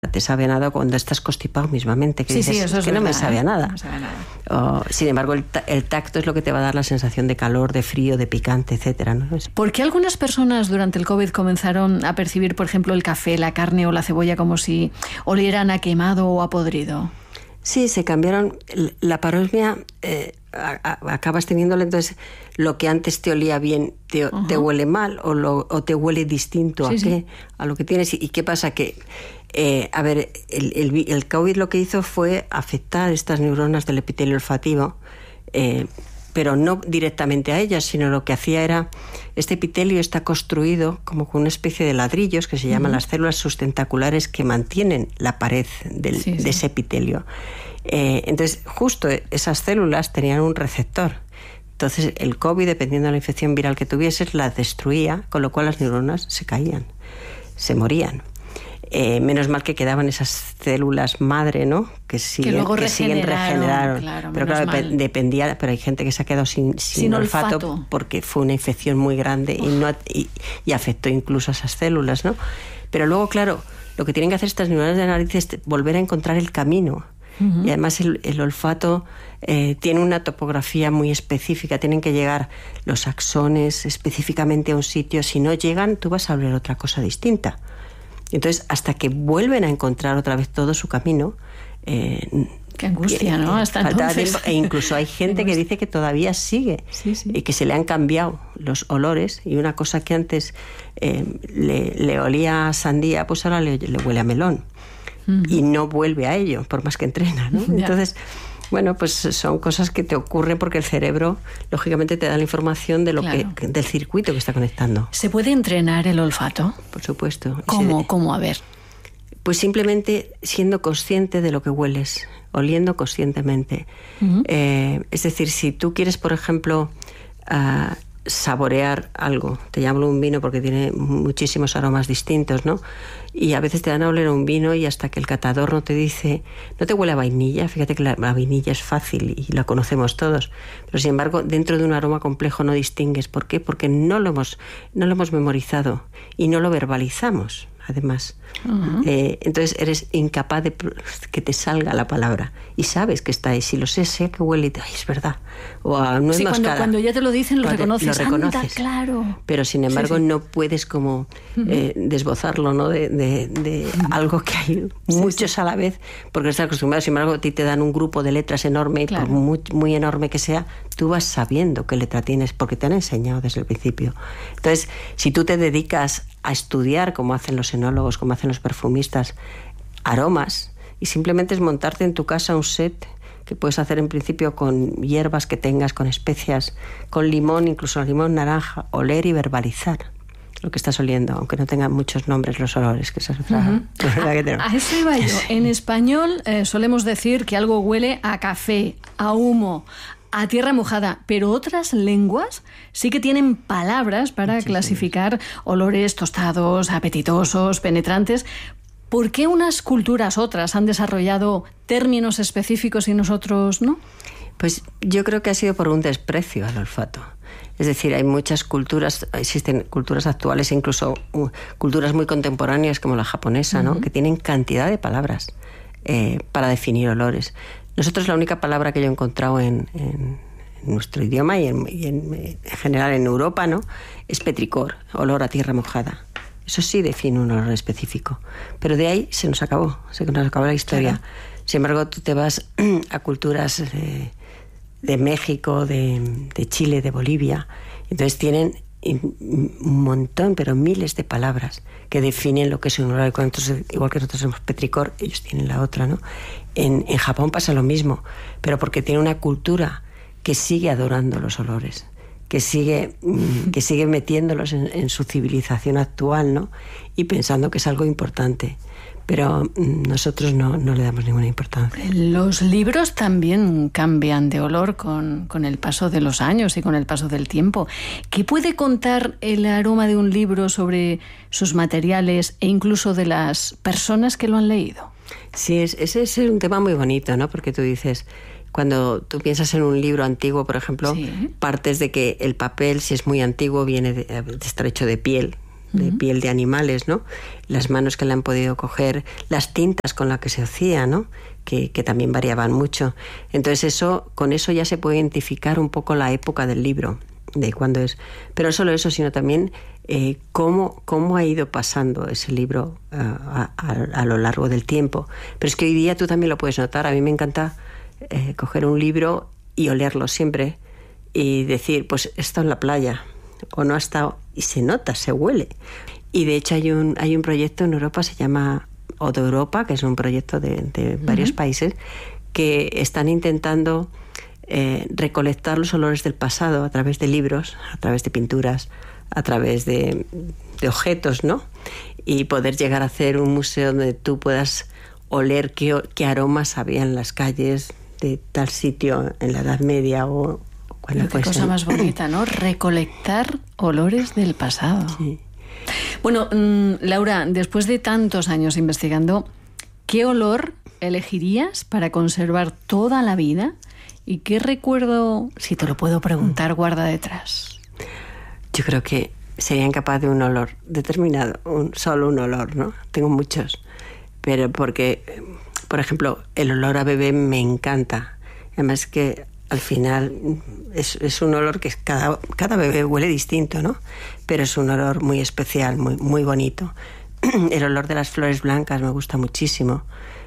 te sabe a nada cuando estás constipado mismamente, que dices, eso es que no me verdad, sabe a nada. No me sabe a nada. Sin embargo, el tacto es lo que te va a dar la sensación de calor, de frío, de picante, etcétera, ¿no? ¿Por qué algunas personas durante el COVID comenzaron a percibir, por ejemplo, el café, la carne o la cebolla como si olieran a quemado o a podrido? Sí, se cambiaron. La parosmia acabas teniéndole, entonces lo que antes te olía bien te huele mal o te huele distinto a lo que tienes. ¿Y qué pasa? Que el COVID lo que hizo fue afectar estas neuronas del epitelio olfativo, pero no directamente a ellas, sino lo que hacía era, este epitelio está construido como con una especie de ladrillos que se llaman las células sustentaculares que mantienen la pared de ese epitelio. Entonces, justo esas células tenían un receptor. Entonces, el COVID, dependiendo de la infección viral que tuvieses, la destruía, con lo cual las neuronas se caían, se morían. Menos mal que quedaban esas células madre, ¿no? Que siguen regeneraron. Pero claro, dependía, pero hay gente que se ha quedado sin olfato porque fue una infección muy grande y afectó incluso a esas células, ¿no? Pero luego, claro, lo que tienen que hacer estas neuronas de la nariz es volver a encontrar el camino. Y además el olfato tiene una topografía muy específica, tienen que llegar los axones específicamente a un sitio. Si no llegan, tú vas a oler otra cosa distinta. Entonces, hasta que vuelven a encontrar otra vez todo su camino... Qué angustia, ¿no? Hasta entonces. E incluso hay gente que dice que todavía sigue, y que se le han cambiado los olores, y una cosa que antes le olía a sandía, pues ahora le huele a melón. Y no vuelve a ello, por más que entrena, ¿no? Entonces, bueno, pues son cosas que te ocurren porque el cerebro, lógicamente, te da la información de del circuito que está conectando. ¿Se puede entrenar el olfato? Por supuesto. ¿Cómo? A ver. Pues simplemente siendo consciente de lo que hueles, oliendo conscientemente. Es decir, si tú quieres, por ejemplo, saborear algo, te llamo un vino porque tiene muchísimos aromas distintos, ¿no? Y a veces te dan a oler un vino y hasta que el catador no te dice, no te huele a vainilla, fíjate que la vainilla es fácil y la conocemos todos, pero sin embargo dentro de un aroma complejo no distingues. ¿Por qué? Porque no lo hemos memorizado y no lo verbalizamos, además. Entonces eres incapaz de que te salga la palabra y sabes que está ahí. Si lo sé que huele y es verdad. O no es moscada. Cuando ya te lo dicen lo reconoces. Anda, claro. Pero sin embargo no puedes como desbozarlo, ¿no? de algo que hay muchos a la vez, porque estás acostumbrado. Sin embargo, a ti te dan un grupo de letras enorme, por muy enorme que sea, tú vas sabiendo qué letra tienes porque te han enseñado desde el principio. Entonces, si tú te dedicas a estudiar, como hacen los enólogos, como hacen los perfumistas, aromas, y simplemente es montarte en tu casa un set que puedes hacer en principio con hierbas que tengas, con especias, con limón, incluso limón naranja, oler y verbalizar lo que estás oliendo, aunque no tengan muchos nombres los olores, que esa es otra verdad que tenemos. A eso iba yo. En español solemos decir que algo huele a café, a humo, a tierra mojada, pero otras lenguas sí que tienen palabras para clasificar olores tostados, apetitosos, penetrantes. ¿Por qué unas culturas, otras, han desarrollado términos específicos y nosotros no? Pues yo creo que ha sido por un desprecio al olfato. Es decir, hay muchas culturas, existen culturas actuales e incluso culturas muy contemporáneas como la japonesa, ¿no? Que tienen cantidad de palabras para definir olores. Nosotros la única palabra que yo he encontrado en nuestro idioma y en general en Europa, ¿no? Es petricor, olor a tierra mojada. Eso sí define un olor específico. Pero de ahí se nos acabó la historia. Claro. Sin embargo, tú te vas a culturas de México, de Chile, de Bolivia. Entonces tienen un montón, pero miles de palabras que definen lo que es un olor. Igual que nosotros somos petricor, ellos tienen la otra, ¿no? En Japón pasa lo mismo, pero porque tiene una cultura que sigue adorando los olores, que sigue metiéndolos en su civilización actual, ¿no? Y pensando que es algo importante. Pero nosotros no le damos ninguna importancia. Los libros también cambian de olor con el paso de los años y con el paso del tiempo. ¿Qué puede contar el aroma de un libro sobre sus materiales e incluso de las personas que lo han leído? Sí, ese es un tema muy bonito, ¿no? Porque tú dices, cuando tú piensas en un libro antiguo, por ejemplo, partes de que el papel, si es muy antiguo, viene de estar hecho de piel, de piel de animales, ¿no? Las manos que le han podido coger, las tintas con las que se hacía, ¿no? Que también variaban mucho. Entonces con eso ya se puede identificar un poco la época del libro, de cuándo es. Pero no solo eso, sino también cómo ha ido pasando ese libro a lo largo del tiempo. Pero es que hoy día tú también lo puedes notar. A mí me encanta coger un libro y olerlo siempre y decir, pues he estado en la playa o no ha estado, y se nota, se huele. Y de hecho hay un proyecto en Europa, se llama Odo Europa, que es un proyecto de varios países que están intentando recolectar los olores del pasado a través de libros, a través de pinturas, a través de objetos, ¿no? Y poder llegar a hacer un museo donde tú puedas oler qué aromas había en las calles de tal sitio en la Edad Media o cuando qué cosa más bonita, ¿no? Recolectar olores del pasado. Sí. Bueno, Laura, después de tantos años investigando, ¿qué olor elegirías para conservar toda la vida? ¿Y qué recuerdo, si te lo puedo preguntar, guarda detrás? Yo creo que sería incapaz de un olor determinado, solo un olor, ¿no? Tengo muchos, pero porque, por ejemplo, el olor a bebé me encanta. Además que al final es un olor que cada bebé huele distinto, ¿no? Pero es un olor muy especial, muy, muy bonito. El olor de las flores blancas me gusta muchísimo.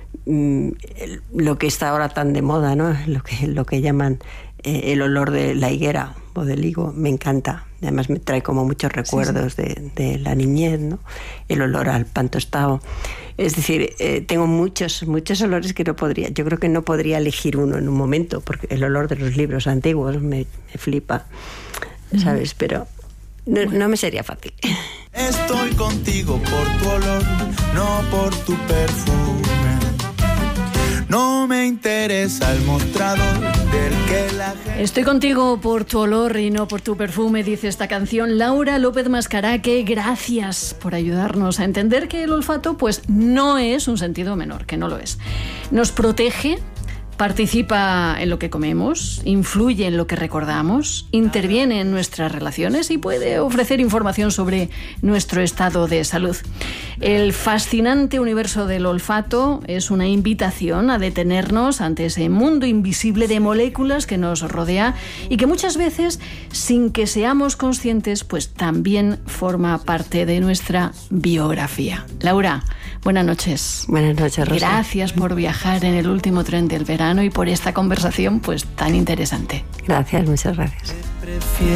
Lo que está ahora tan de moda, ¿no? Lo que llaman el olor de la higuera o del higo, me encanta. Además me trae como muchos recuerdos de la niñez, ¿no? El olor al pan tostado. Es decir, tengo muchos olores que no podría. Yo creo que no podría elegir uno en un momento, porque el olor de los libros antiguos me flipa, ¿sabes? Pero no me sería fácil. Estoy contigo por tu olor, no por tu perfume. No me interesa el mostrador del que la gente... Estoy contigo por tu olor y no por tu perfume, dice esta canción. Laura López Mascaraque, gracias por ayudarnos a entender que el olfato pues no es un sentido menor, que no lo es. Nos protege, participa en lo que comemos, influye en lo que recordamos, interviene en nuestras relaciones y puede ofrecer información sobre nuestro estado de salud. El fascinante universo del olfato es una invitación a detenernos ante ese mundo invisible de moléculas que nos rodea y que muchas veces, sin que seamos conscientes, pues también forma parte de nuestra biografía. Laura, buenas noches. Buenas noches, Rosa. Gracias por viajar en el último tren del verano y por esta conversación pues tan interesante. Gracias, muchas gracias.